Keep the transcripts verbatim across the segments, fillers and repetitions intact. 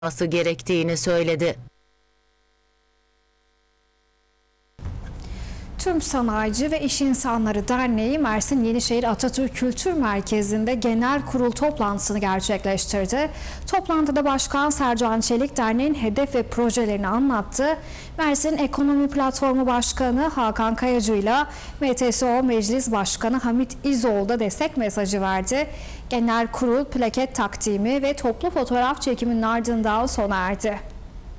yapılması gerektiğini söyledi. Tüm Sanayici ve İş İnsanları Derneği Mersin Yenişehir Atatürk Kültür Merkezi'nde genel kurul toplantısını gerçekleştirdi. Toplantıda Başkan Sercan Çelik derneğin hedef ve projelerini anlattı. Mersin Ekonomi Platformu Başkanı Hakan Kayacı ile M T S O Meclis Başkanı Hamit İzoğlu da destek mesajı verdi. Genel kurul plaket takdimi ve toplu fotoğraf çekiminin ardından sona erdi.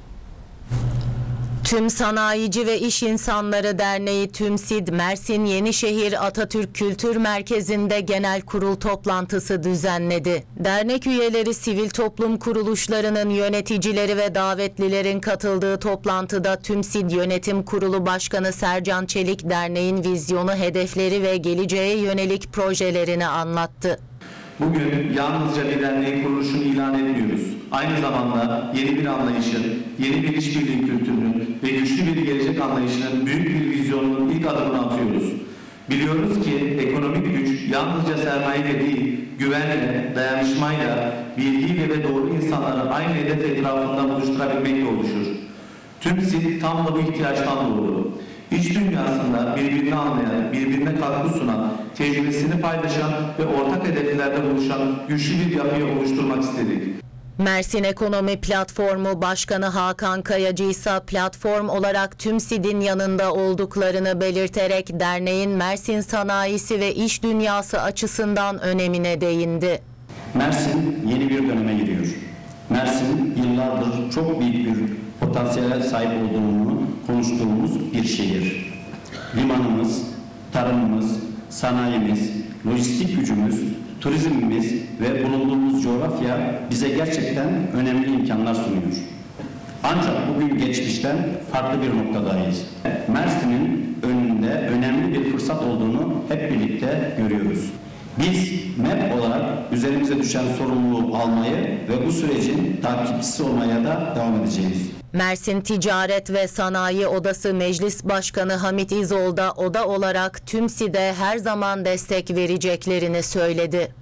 Tüm Sanayici ve İş İnsanları Derneği TÜMSİD, Mersin Yenişehir Atatürk Kültür Merkezi'nde genel kurul toplantısı düzenledi. Dernek üyeleri, sivil toplum kuruluşlarının yöneticileri ve davetlilerin katıldığı toplantıda TÜMSİD Yönetim Kurulu Başkanı Sercan Çelik, derneğin vizyonu, hedefleri ve geleceğe yönelik projelerini anlattı. Bugün yalnızca bir derneğin kuruluşunu ilan etmiyoruz. Aynı zamanda yeni bir anlayışın, yeni bir işbirliği kültürünün ve güçlü bir gelecek anlayışının büyük bir vizyonunun ilk adımını atıyoruz. Biliyoruz ki ekonomik güç yalnızca sermayeyle değil, güvenle, dayanışmayla, bilgiyle ve doğru insanları aynı hedef etrafında buluşturabilmekle oluşur. TÜMSİD tam da bu ihtiyaçtan doğdu. İç dünyasında birbirini anlayan, birbirine katkı sunan, tecrübesini paylaşan ve ortak hedeflerde buluşan güçlü bir yapıyı oluşturmak istedik. Mersin Ekonomi Platformu Başkanı Hakan Kayacı ise platform olarak TÜMSİD'in yanında olduklarını belirterek derneğin Mersin sanayisi ve iş dünyası açısından önemine değindi. Mersin yeni bir döneme giriyor. Mersin yıllardır çok büyük bir potansiyele sahip olduğunu konuştuğumuz bir şehir. Limanımız, tarımımız, sanayimiz, lojistik gücümüz, turizmimiz ve bulunduğumuz coğrafya bize gerçekten önemli imkanlar sunuyor. Ancak bugün geçmişten farklı bir noktadayız. Mersin'in önünde önemli bir fırsat olduğunu hep birlikte görüyoruz. Biz M E P olarak üzerimize düşen sorumluluğu almayı ve bu sürecin takipçisi olmaya da devam edeceğiz. Mersin Ticaret ve Sanayi Odası Meclis Başkanı Hamit İzoğlu da oda olarak TÜMSİD'e her zaman destek vereceklerini söyledi.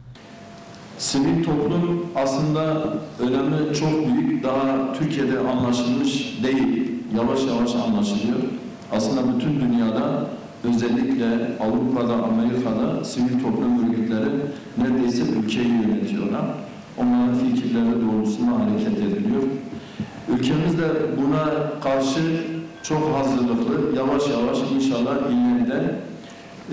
Sivil toplum aslında önemi çok büyük, daha Türkiye'de anlaşılmış değil, yavaş yavaş anlaşılıyor. Aslında bütün dünyada, özellikle Avrupa'da, Amerika'da sivil toplum örgütleri neredeyse ülkeyi yönetiyorlar. Onların fikirleri doğrultusunda hareket ediliyor. Ülkemiz de buna karşı çok hazırlıklı, yavaş yavaş inşallah ileride e,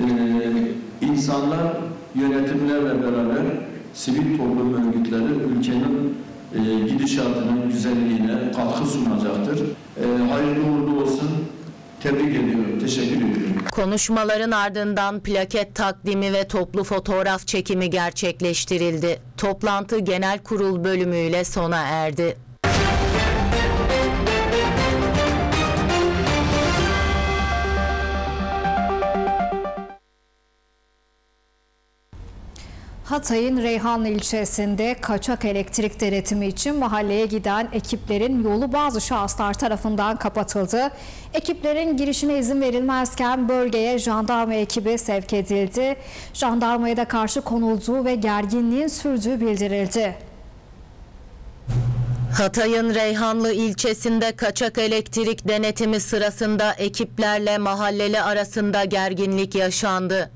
insanlar yönetimlerle beraber sivil toplum örgütleri ülkenin e, gidişatının güzelliğine katkı sunacaktır. E, hayırlı uğurlu olsun. Tebrik ediyorum. Teşekkür ediyorum. Konuşmaların ardından plaket takdimi ve toplu fotoğraf çekimi gerçekleştirildi. Toplantı genel kurul bölümüyle sona erdi. Hatay'ın Reyhanlı ilçesinde kaçak elektrik denetimi için mahalleye giden ekiplerin yolu bazı şahıslar tarafından kapatıldı. Ekiplerin girişine izin verilmezken bölgeye jandarma ekibi sevk edildi. Jandarmaya da karşı konulduğu ve gerginliğin sürdüğü bildirildi. Hatay'ın Reyhanlı ilçesinde kaçak elektrik denetimi sırasında ekiplerle mahalleli arasında gerginlik yaşandı.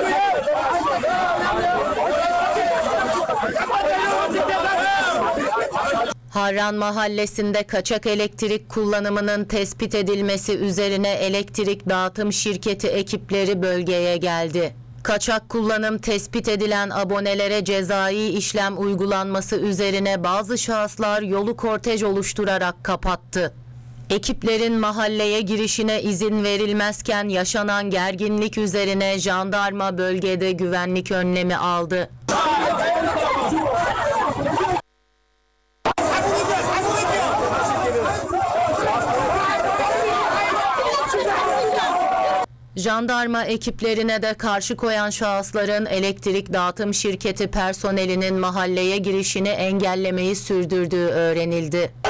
Harran Mahallesi'nde kaçak elektrik kullanımının tespit edilmesi üzerine elektrik dağıtım şirketi ekipleri bölgeye geldi. Kaçak kullanım tespit edilen abonelere cezai işlem uygulanması üzerine bazı şahıslar yolu kortej oluşturarak kapattı. Ekiplerin mahalleye girişine izin verilmezken yaşanan gerginlik üzerine jandarma bölgede güvenlik önlemi aldı. Jandarma ekiplerine de karşı koyan şahısların elektrik dağıtım şirketi personelinin mahalleye girişini engellemeyi sürdürdüğü öğrenildi.